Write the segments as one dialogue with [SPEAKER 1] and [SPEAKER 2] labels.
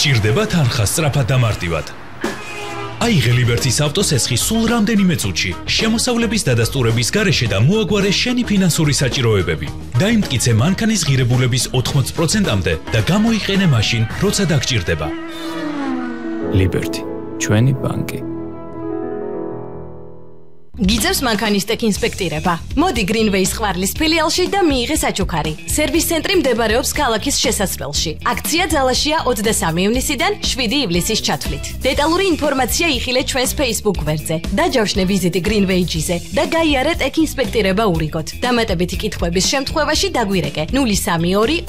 [SPEAKER 1] გჭირდება თანხა სწრაფად და მარტივად. აიღე ლიბერტის ავტოსესხი სულ რამდენიმე წუთში, შემოსავლების დადასტურების გარეშე და მოაგვარე შენი ფინანსური საჭიროებები. დაიმტკიცე მანქანის ღირებულების 80%-მდე და გამოიყენე მაშინ, როცა დაგჭირდება.
[SPEAKER 2] ლიბერტი, ჩვენი ბანკი.
[SPEAKER 3] გიძებს მანქანის ტექ ინსპექტირება. მოდი გრინვეის ყვარლის ფილიალში და მიიღე საჩუქარი. სერვის ცენტრი მდებარეობს ქალაქის შესასვლელში. აქცია ძალაშია 23 ივნისიდან 7 ივლისის ჩათვლით. დეტალური ინფორმაცია იხილე ჩვენს Facebook გვერდზე. დაჯავშნე ვიზიტი გრინვეიჯიზე და გაიარე ტექ ინსპექტირება ურიგოთ. დამატებითი კითხვების შემთხვევაში დაგვირეკე 032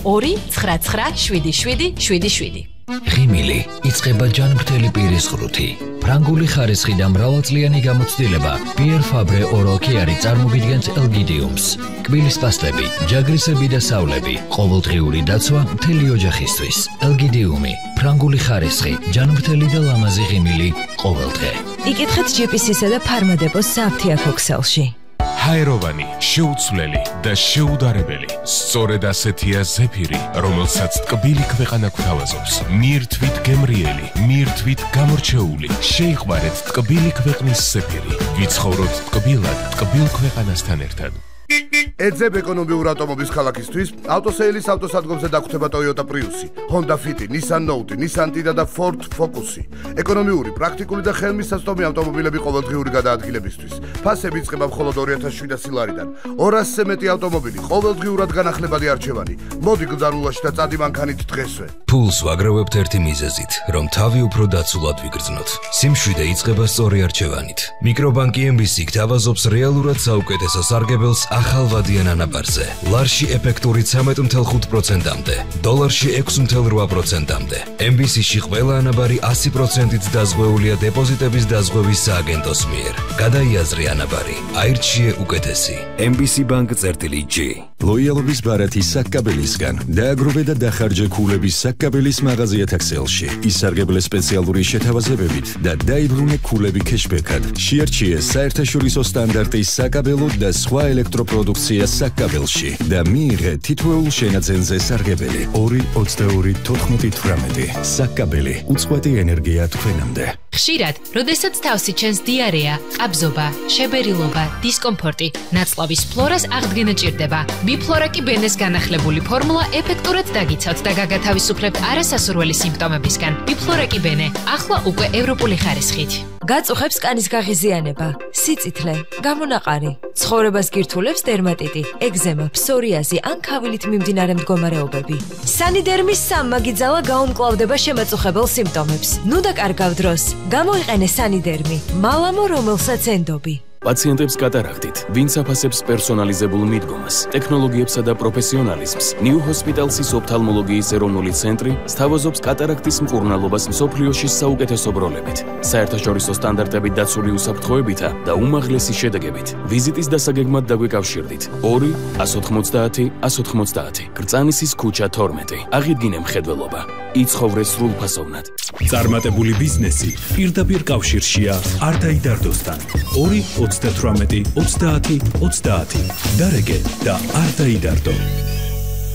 [SPEAKER 3] 299 7777.
[SPEAKER 4] ღიმილი იწყება ჯანმრთელი პირის ღრუთი. ფრანგული ხარისხი და მრავალწლიანი გამოცდილება Pierre Fabre Oral Care წარმოგიდგენს ელგიდიუმს. კბილის პასტები, ჯაგრისები და სავლები, ყოველდღიური დაცვა მთელი ოჯახისთვის. ელგიდიუმი, ფრანგული ხარისხი, ჯანმრთელი და ლამაზი ღიმილი ყოველდღე.
[SPEAKER 5] იკითხეთ GPS-ისა და ფარმადეპოს საფთიაქო ქსელში.
[SPEAKER 6] ჰაეროვანი, შეუცვლელი და შეუდარებელი. სწორედ ასეთია ზეფირი, რომელსაც ტკბილი ქვეყანა გვთავაზობს. მირთვით გემრიელი, მირთვით გამორჩეული. შეიყვარეთ ტკბილი ქვეყნის ზეფირი. ვიცხოვროთ ტკბილად, ტკბილ ქვეყანასთან ერთად.
[SPEAKER 7] ეძებ ეკონომიურ ავტომობილს ქალაქისთვის, ავტოსეილის ავტოსადგომზე დაგხვდება Toyota Prius, Honda Fit, Nissan Note, Nissan Tiida და Ford Focus. ეკონომიური, პრაქტიკული და ხელმისაწვდომი ავტომობილები ყოველდღიური გადაადგილებისთვის. ფასები იწყება მხოლოდ 2700 ლარიდან. 200-ზე მეტი ავტომობილი, ყოველდღიურად განახლებადი არჩევანი. მოდი გზარულაში და წადი მანქანით დღესვე.
[SPEAKER 4] ფულს ვაგროვებთ ერთი მიზეზით, რომ თავი უფრო დაცულად ვიგრძნოთ. სიმშვიდე იწყება სწორი არჩევანით. მიკრობანკი MBC გთავაზობს რეალურად საუკეთესო სარგებელს ახალ ვადიან ანაბარზე. ლარში ეფექტური 13.5%-მდე, დოლარში 6.8%-მდე. MBC-ში ყველა ანაბარი 100%-ით დაზღვეულია დეპოზიტების დაზღვევის სააგენტოს მიერ. გადაიაზრე ანაბარი, აირჩიე უკეთესი. MBC Bank-G.
[SPEAKER 8] ლოიალობის ბარათი საკაბელისგან. დააგროვე და დახარჯე ქულების საკაბელის მაღაზიათა ქსელში. ისარგებლე სპეციალური შეთავაზებებით და დაიბრუნე ქულები ქეშბექად. შეარჩიე საერთაშორისო სტანდარტის საკაბელო და სხვა ელექტროპროდუქცია საკაბელში და მიიღე თითოეულ შენაძენზე სარგებელი 2-22-18. საკაბელი, უწყვეტი ენერგია თქვენამდე.
[SPEAKER 9] ხშირად, როდესაც თავსი ჩენს დიარეა, ყაბზობა, შებერილობა, დისკომფორტი, ნაწლავის ფლორას აღდგენა ჭირდება. ბიფლორა კი ბენეს განახლებული ფორმულა ეფექტურად დაგიცავთ და გაგათავისუფლებთ არასასურველი სიმპტომებისგან. ბიფლორა კი ბენე, ახლა უკვე ევროპული ხარისხით.
[SPEAKER 5] გაწუხებს კანის გაღიზიანება, სიწითლე, გამონაყარი, ცხოვრებას გირთულებს დერმატიტი, ეგზემა, ფსორიაზი ან ქავილით მიმდინარე მდგომარეობები. სანიდერმის სამმაგი ძალა გაუმკლავდება შემაწუხებელ სიმპტომებს. ნუ დაკარგავ დროს, გამოიყენე სანიდერმი, მალამო რომელსაც ენდობი.
[SPEAKER 2] პაციენტებს კატარაქტით, ვინც აფასებს პერსონალიზებულ მიდგომას, ტექნოლოგიებსა და პროფესიონალიზმს, New Hospitals's ოფთალმოლოგიის ეროვნული ცენტრი სთავაზობს კატარაქტის მკურნალობას მსოფლიოში საუკეთესო ბროლებით, საერთაშორისო სტანდარტებით დაცული უსაფრთხოებითა და უმაღლესი შედეგებით. ვიზიტის დასაგეგმად დაგვიკავშირდით 2-190-190, გრწანისის ქუჩა 12. აღიდგინე მხედველობა, იცხოვრე სრულფასოვნად.
[SPEAKER 1] წარმატებული ბიზნესი პირდაპირ კავშირშია არ დაიდარდოსთან. 2-28-30-30. დარეგე და არ დაიდარდო.